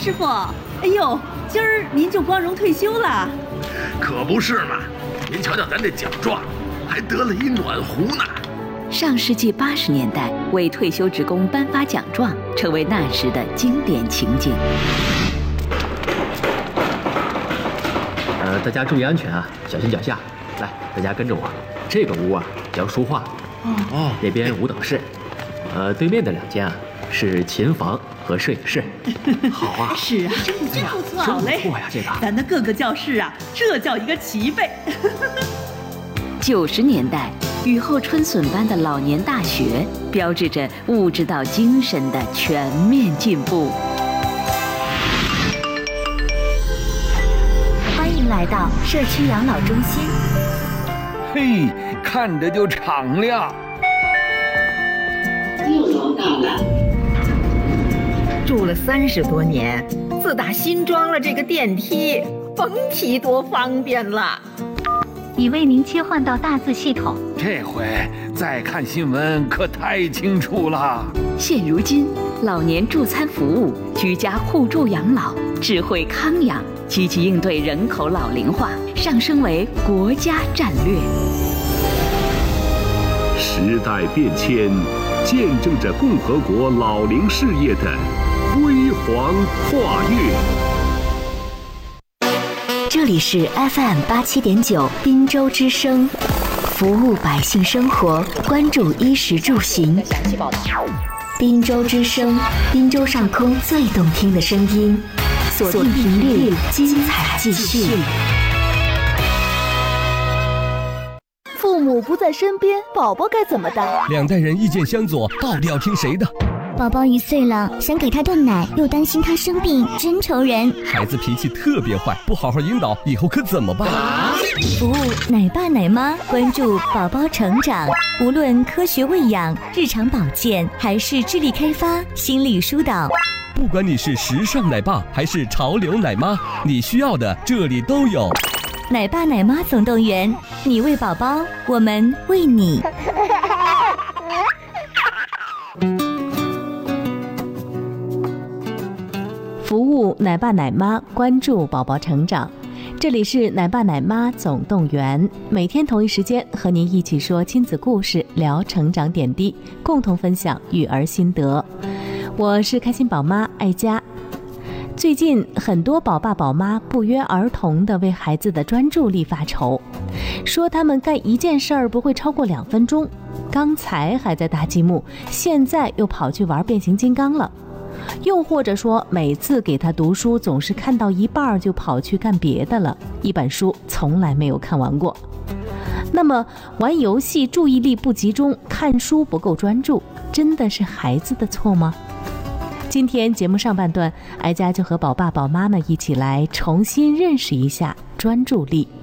师傅，哎呦，今儿您就光荣退休了？ 可不是嘛！您瞧瞧咱这奖状，还得了一暖壶呢。 上世纪80年代，为退休职工颁发奖状，成为那时的经典情景。 大家注意安全啊，小心脚下。来，大家跟着我。这个屋啊叫书画，那边舞蹈室，对面的2间啊是琴房和摄影室。好啊， 是啊，真不错，好嘞， 不错呀，这个咱的各个教室啊，这叫一个齐备。 90年代，雨后春笋般的老年大学，标志着物质到精神的全面进步。 欢迎来到社区养老中心。 嘿，看着就敞亮。 6楼到了。 住了30多年，自打新装了这个电梯，甭提多方便了。 已为您切换到大字系统， 这回再看新闻可太清楚了。 现如今，老年助餐服务、居家互助养老、智慧康养，积极应对人口老龄化，上升为国家战略。 时代变迁，见证着共和国老龄事业的辉煌跨越。 这里是 FM 87.9滨州之声，服务百姓生活，关注衣食住行。滨州之声，滨州上空最动听的声音，锁定频率，精彩继续。 父母不在身边，宝宝该怎么办 ？2代人意见相左，到底要听谁的？ 宝宝1岁了，想给他断奶，又担心他生病，真愁人。 孩子脾气特别坏，不好好引导，以后可怎么办？ 服务奶爸奶妈，关注宝宝成长，无论科学喂养、日常保健，还是智力开发、心理疏导。 不管你是时尚奶爸还是潮流奶妈，你需要的这里都有。 奶爸奶妈总动员，你喂宝宝，我们喂你。 服务奶爸奶妈，关注宝宝成长。这里是奶爸奶妈总动员，每天同一时间和您一起说亲子故事，聊成长点滴，共同分享育儿心得。我是开心宝妈爱佳。最近很多宝爸宝妈不约而同地为孩子的专注力发愁，说他们干一件事儿不会超过2分钟，刚才还在打积木，现在又跑去玩变形金刚了。又或者说每次给他读书总是看到一半就跑去干别的了，一本书从来没有看完过。那么玩游戏注意力不集中，看书不够专注，真的是孩子的错吗？今天节目上半段，哀家就和宝爸宝妈们一起来重新认识一下专注力。